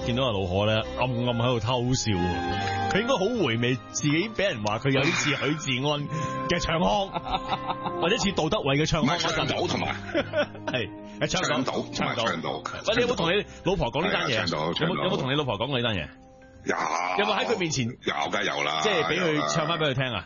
見到阿老可咧，暗暗喺度偷笑。佢應該好回味自己俾人話佢有啲似許志安嘅唱腔，或者似杜德偉嘅唱腔。 唱到同埋係唱到。喂，你有冇同你老婆講呢單嘢？有冇同你老婆講過呢單嘢？有冇喺佢面前？ 有梗有啦， 即係俾佢唱翻俾佢聽啊！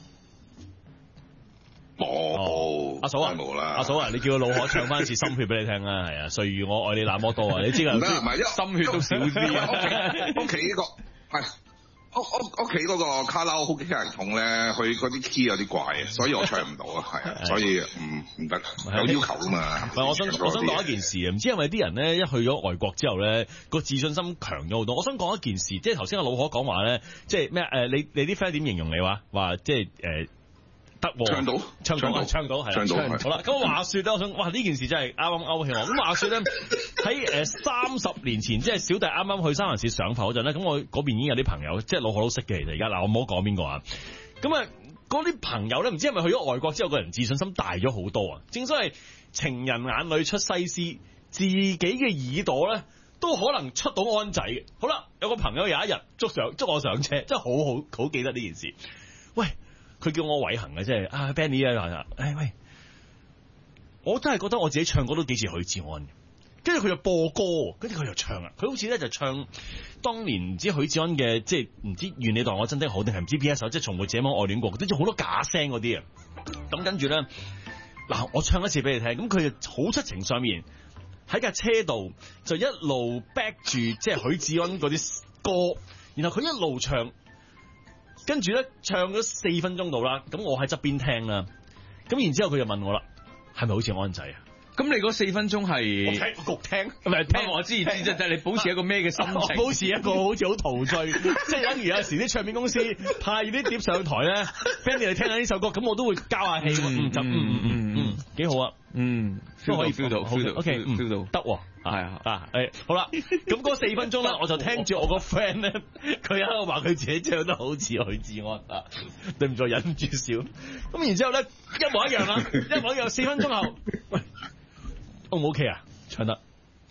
冇， 阿嫂啊， 冇啦， 阿嫂啊，你叫個老可唱翻一次心血俾你聽啊！係啊，歲月我愛你那麼多啊！你知噶， 唔係心血都少啲啊！ 屋企呢個係屋企嗰個卡拉 OK 人筒咧，佢嗰啲 key 有啲怪啊，所以我唱唔到啊，係啊，所以唔得，有要求啊嘛。 我想講一件事啊，唔知係咪啲人咧一去咗外國之後咧個自信心強咗好多？我想講一件事，即係頭先阿老可講話咧，即係咩你啲 friend 點形容你話即係得唱到係好啦。咁話說咧，我想呢件事真係啱啱勾起我。咁話說咧，喺30年前，即係小弟啱啱去三藩市上堂嗰陣咧，咁我嗰邊已經有啲朋友，即係老可都識嘅。其實而家嗱，我唔好講邊個啊。咁啊，嗰啲朋友咧，唔知係咪去咗外國之後，個人自信心大咗好多啊。正所謂情人眼裏出西施，自己嘅耳朵咧都可能出到安仔嘅。好啦，有個朋友有一日捉我上車，真係好記得呢件事。喂！佢叫我偉恒嘅，即係Benny 啊，喂，我真係覺得我自己唱歌都幾似許志安嘅。跟住佢就播歌，跟住佢就唱啊，佢好似咧就唱當年唔知許志安嘅，即係唔知願你待我真的好，定係唔知邊一首，即係從沒這麼愛戀過，跟住好多假聲嗰啲啊。咁跟住咧，嗱，我唱一次俾你聽，咁佢就好出情上面喺架車度就一路 back 住即係許志安嗰啲歌，然後佢一路唱。跟住咧唱咗4分鐘度啦，咁我喺側邊聽啦，咁然之後佢就問我啦，係咪好似安仔啊？ 咁你嗰4分鐘係焗聽， 唔係聽我知，即係你保持一個咩嘅心情？ 保持一個好似好陶醉，即係等於有時啲唱片公司派啲碟上台咧，Benny 嚟聽下呢首歌，咁我都會交下氣，幾好啊，都可以 feel 到 ，OK，feel 到， 得喎，係好啦，咁嗰4分鐘咧，我就聽住我個 friend 咧，佢喺度話佢自己唱得好似許志安啊，對唔住，忍唔住笑，咁然之後咧一模一樣啦，一模一樣，4分鐘後，喂。O 唔 OK 啊？唱得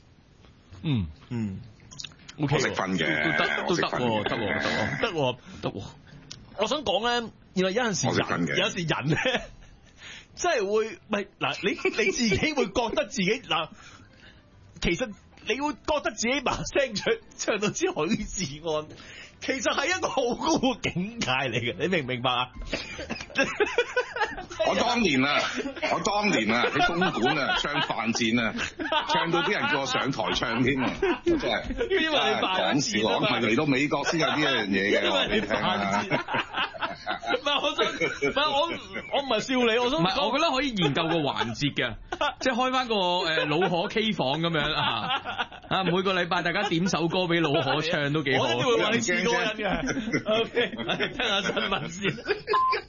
，OK， 我識分嘅， 都得， 我想講咧，原來有陣時人咧，真係會，唔係嗱，你自己會覺得自己嗱，其實你會覺得自己把聲唱到似許志安。其實係一個好高嘅境界嚟嘅，你明唔明白啊？ 我當年啊喺東莞啊唱犯賤啊，唱到啲人叫我上台唱添啊，真係。 因為你犯賤， 講係嚟到美國先有呢樣嘢嘅。 因為你犯賤。我唔係笑你，我想唔係， 我覺得可以研究個環節嘅，即係開翻個老可 K 房咁樣啊，每個禮拜大家點首歌俾老可唱都幾好。 我都會話你似個人嘅。OK，聽下新聞先。